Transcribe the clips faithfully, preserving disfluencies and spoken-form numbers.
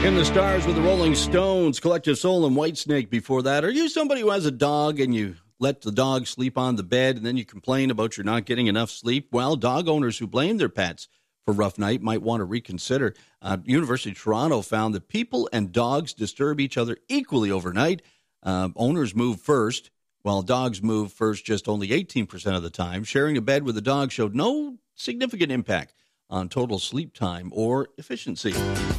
In the Stars with the Rolling Stones, Collective Soul and Whitesnake before that. Are you somebody who has a dog and you let the dog sleep on the bed and then you complain about you're not getting enough sleep? Well, dog owners who blame their pets for rough night might want to reconsider. Uh, University of Toronto found that people and dogs disturb each other equally overnight. Uh, owners move first, while dogs move first just only eighteen percent of the time. Sharing a bed with a dog showed no significant impact on total sleep time or efficiency.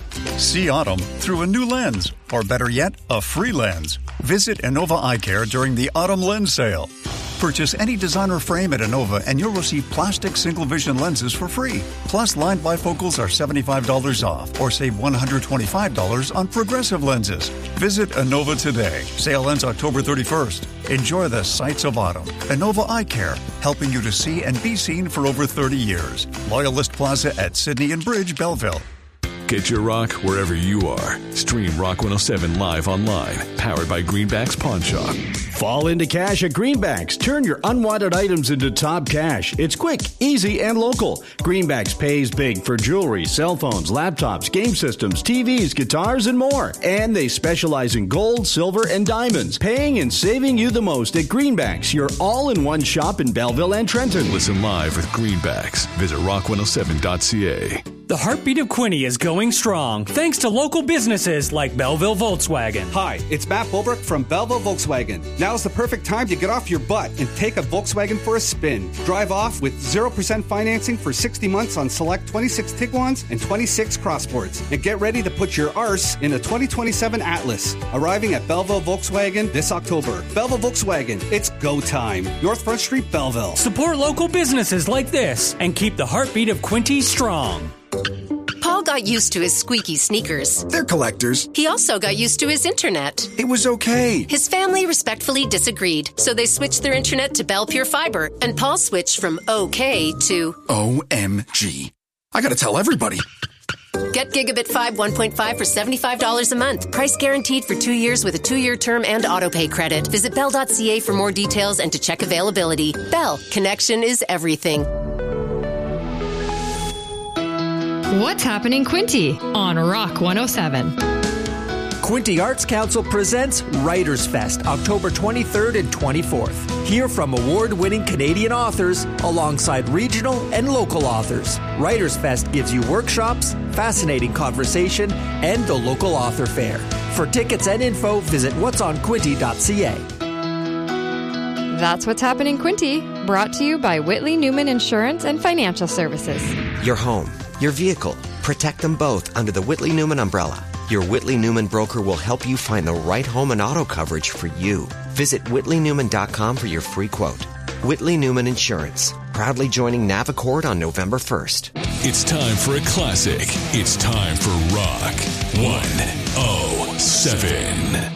See autumn through a new lens, or better yet, a free lens. Visit Innova Eye Care during the Autumn Lens Sale. Purchase any designer frame at Innova and you'll receive plastic single vision lenses for free. Plus, lined bifocals are seventy-five dollars off, or save one hundred twenty-five dollars on progressive lenses. Visit Innova today. Sale ends October thirty-first. Enjoy the sights of autumn. Innova Eye Care, helping you to see and be seen for over thirty years. Loyalist Plaza at Sydney and Bridge, Belleville. Get your rock wherever you are. Stream Rock one oh seven live online. Powered by Greenbacks Pawn Shop. Fall into cash at Greenbacks. Turn your unwanted items into top cash. It's quick, easy, and local. Greenbacks pays big for jewelry, cell phones, laptops, game systems, T Vs, guitars, and more. And they specialize in gold, silver, and diamonds. Paying and saving you the most at Greenbacks, your all-in-one shop in Belleville and Trenton. Listen live with Greenbacks. Visit rock one oh seven dot c a. The heartbeat of Quinte is going strong, thanks to local businesses like Belleville Volkswagen. Hi, it's Matt Bulbrook from Belleville Volkswagen. Now's the perfect time to get off your butt and take a Volkswagen for a spin. Drive off with zero percent financing for sixty months on select twenty-six Tiguans and twenty-six Crossports. And get ready to put your arse in a twenty twenty-seven Atlas. Arriving at Belleville Volkswagen this October. Belleville Volkswagen, it's go time. North Front Street, Belleville. Support local businesses like this and keep the heartbeat of Quinte strong. Paul got used to his squeaky sneakers. They're collectors. He also got used to his internet. It was okay. His family respectfully disagreed, so they switched their internet to Bell Pure Fiber, and Paul switched from okay to O M G. I gotta tell everybody. Get Gigabit five one point five for seventy-five dollars a month. Price guaranteed for two years with a two-year term and autopay credit. Visit bell dot c a for more details and to check availability. Bell, connection is everything. What's happening, Quinte? On Rock one oh seven. Quinte Arts Council presents Writers Fest, October twenty-third and twenty-fourth. Hear from award-winning Canadian authors alongside regional and local authors. Writers Fest gives you workshops, fascinating conversation, and the local author fair. For tickets and info, visit what's on quinte dot c a. That's What's Happening, Quinte, brought to you by Whitley Newman Insurance and Financial Services. Your home, your vehicle, protect them both under the Whitley Newman umbrella. Your Whitley Newman broker will help you find the right home and auto coverage for you. Visit whitley newman dot com for your free quote. Whitley Newman Insurance, proudly joining Navicord on November first. It's time for a classic. It's time for Rock one oh seven.